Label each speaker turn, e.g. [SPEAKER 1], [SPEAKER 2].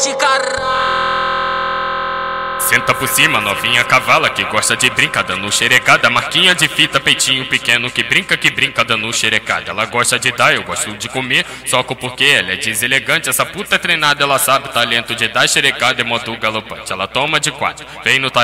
[SPEAKER 1] monte, caralho.
[SPEAKER 2] Senta por cima, novinha cavala que gosta de brincar dando xerecada. Marquinha de fita, peitinho pequeno que brinca dando xerecada. Ela gosta de dar, eu gosto de comer, soco porque ela é deselegante. Essa puta é treinada, ela sabe o talento de dar xerecada, é modo galopante. Ela toma de quatro, vem no talento.